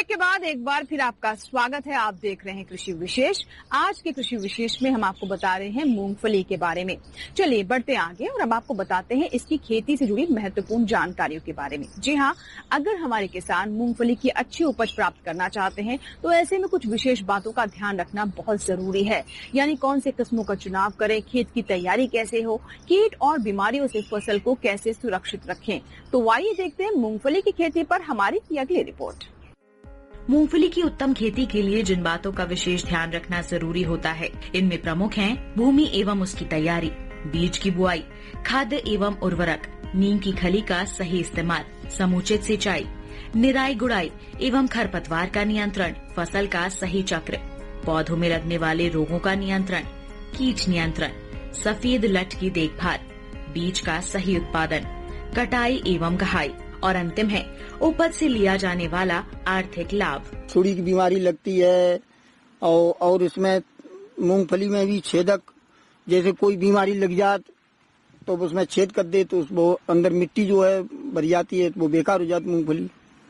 Break के बाद एक बार फिर आपका स्वागत है। आप देख रहे हैं कृषि विशेष। आज के कृषि विशेष में हम आपको बता रहे हैं मूंगफली के बारे में। चलिए बढ़ते आगे और अब आपको बताते हैं इसकी खेती से जुड़ी महत्वपूर्ण जानकारियों के बारे में। जी हाँ, अगर हमारे किसान मूंगफली की अच्छी उपज प्राप्त करना चाहते हैं तो ऐसे में कुछ विशेष बातों का ध्यान रखना बहुत जरूरी है। यानी कौन से किस्मों का चुनाव करें, खेत की तैयारी कैसे हो, कीट और बीमारियों से फसल को कैसे सुरक्षित रखें। तो आइए देखते हैं मूंगफली की खेती पर हमारी अगली रिपोर्ट। मूंगफली की उत्तम खेती के लिए जिन बातों का विशेष ध्यान रखना जरूरी होता है, इनमें प्रमुख हैं भूमि एवं उसकी तैयारी, बीज की बुआई, खाद्य एवं उर्वरक, नीम की खली का सही इस्तेमाल, समुचित सिंचाई, निराई गुड़ाई एवं खरपतवार का नियंत्रण, फसल का सही चक्र, पौधों में लगने वाले रोगों का नियंत्रण, कीट नियंत्रण, सफेद लट की देखभाल, बीज का सही उत्पादन, कटाई एवं गहाई और अंतिम है उपज से लिया जाने वाला आर्थिक लाभ। सुड़ी की बीमारी लगती है और इसमें मूंगफली में भी छेदक, जैसे कोई बीमारी लग जात तो उसमें छेद कर दे तो वो अंदर मिट्टी जो है भर जाती है, तो वो बेकार हो जाती मूंगफली।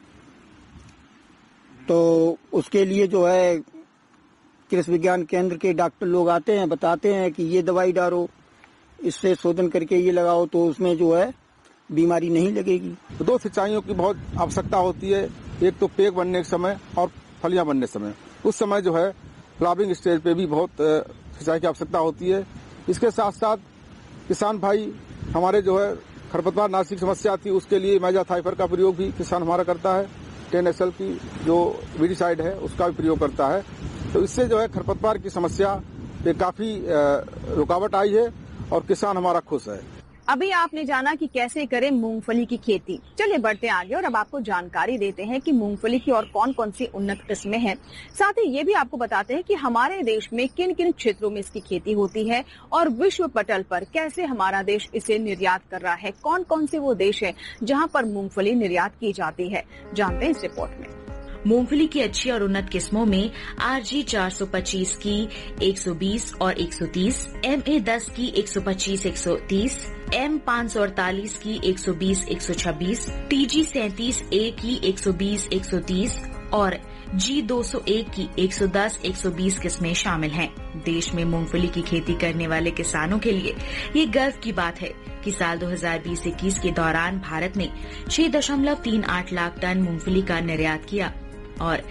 तो उसके लिए जो है कृषि विज्ञान केंद्र के डॉक्टर लोग आते हैं, बताते हैं कि ये दवाई डालो, इससे शोधन करके ये लगाओ तो उसमें जो है बीमारी नहीं लगेगी। दो सिंचाइयों की बहुत आवश्यकता होती है, एक तो पेक बनने के समय और फलियां बनने समय। उस समय जो है फ्लावरिंग स्टेज पे भी बहुत सिंचाई की आवश्यकता होती है। इसके साथ साथ किसान भाई हमारे जो है खरपतवार नाशी की समस्या थी, उसके लिए मैजाथाइफर का प्रयोग भी किसान हमारा करता है। 10SL की जो वीडिसाइड है उसका भी प्रयोग करता है। तो इससे जो है खरपतवार की समस्या पे काफी रुकावट आई है और किसान हमारा खुश है। अभी आपने जाना कि कैसे करें मूंगफली की खेती। चलिए बढ़ते आगे और अब आपको जानकारी देते हैं कि मूंगफली की और कौन कौन सी उन्नत किस्में हैं। साथ ही ये भी आपको बताते हैं कि हमारे देश में किन किन क्षेत्रों में इसकी खेती होती है और विश्व पटल पर कैसे हमारा देश इसे निर्यात कर रहा है। कौन कौन से वो देश है जहाँ पर मूंगफली निर्यात की जाती है, जानते हैं इस रिपोर्ट में। मूंगफली की अच्छी और उन्नत किस्मों में RG 425 की 120 और 130, MA 10 की 125, 130, M 548 की 120, 126, TG 37A की 120, 130 और G 201 की 110, 120 किस्में शामिल हैं। देश में मूंगफली की खेती करने वाले किसानों के लिए ये गर्व की बात है कि साल 2020-21 के दौरान भारत ने 6.38 लाख टन मूंगफली का निर्यात किया और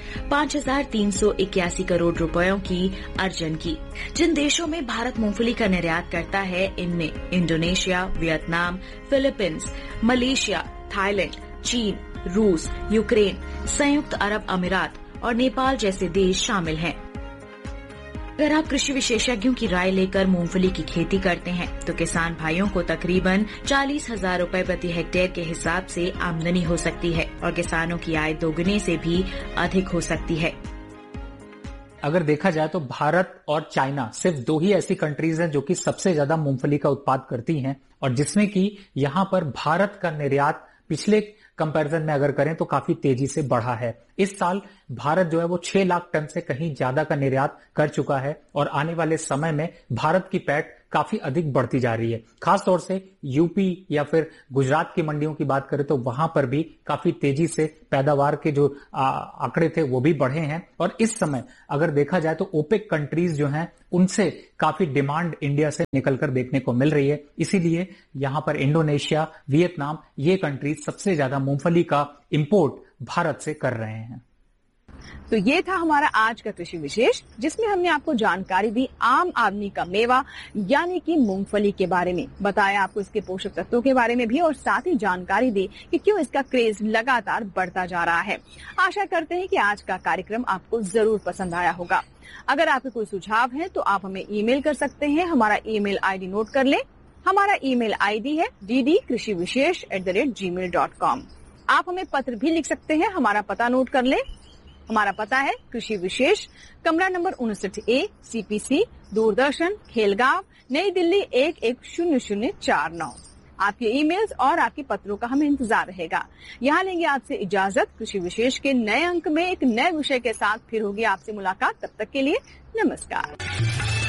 5,381 करोड़ रुपयों की अर्जन की। जिन देशों में भारत मूंगफली का निर्यात करता है, इनमें Indonesia, Vietnam, Philippines, Malaysia, Thailand, चीन, रूस, यूक्रेन, संयुक्त अरब अमीरात और नेपाल जैसे देश शामिल हैं। अगर आप कृषि विशेषज्ञों की राय लेकर मूंगफली की खेती करते हैं तो किसान भाइयों को तकरीबन 40,000 रुपए प्रति हेक्टेयर के हिसाब से आमदनी हो सकती है और किसानों की आय दोगुने से भी अधिक हो सकती है। अगर देखा जाए तो भारत और चाइना सिर्फ दो ही ऐसी कंट्रीज हैं जो कि सबसे ज्यादा मूंगफली का उत्पाद करती हैं और जिसमें कि यहाँ पर भारत का निर्यात पिछले कंपैरिजन में अगर करें तो काफी तेजी से बढ़ा है। इस साल भारत जो है वो 6 लाख टन से कहीं ज्यादा का निर्यात कर चुका है और आने वाले समय में भारत की पैठ काफी अधिक बढ़ती जा रही है। खास तौर से यूपी या फिर गुजरात की मंडियों की बात करें तो वहां पर भी काफी तेजी से पैदावार के जो आंकड़े थे वो भी बढ़े हैं और इस समय अगर देखा जाए तो ओपेक कंट्रीज जो हैं उनसे काफी डिमांड इंडिया से निकलकर देखने को मिल रही है। इसीलिए यहां पर इंडोनेशिया, वियतनाम ये कंट्रीज सबसे ज्यादा मूंगफली का इंपोर्ट भारत से कर रहे हैं। तो ये था हमारा आज का कृषि विशेष, जिसमें हमने आपको जानकारी दी आम आदमी का मेवा यानी कि मूंगफली के बारे में, बताया आपको इसके पोषक तत्वों के बारे में भी और साथ ही जानकारी दी कि क्यों इसका क्रेज लगातार बढ़ता जा रहा है। आशा करते हैं कि आज का कार्यक्रम आपको जरूर पसंद आया होगा। अगर आपके कोई सुझाव है तो आप हमें ईमेल कर सकते हैं। हमारा ईमेल आईडी नोट कर लें। हमारा ईमेल आईडी है ddkrishivishesh@gmail.com। आप हमें पत्र भी लिख सकते हैं। हमारा पता नोट कर लें। हमारा पता है कृषि विशेष, कमरा number 59A, CPC, Doordarshan, Khelgaon, नई दिल्ली 110049। आपके ईमेल्स और आपके पत्रों का हमें इंतजार रहेगा। यहाँ लेंगे आपसे इजाजत। कृषि विशेष के नए अंक में एक नए विषय के साथ फिर होगी आपसे मुलाकात। तब तक के लिए नमस्कार।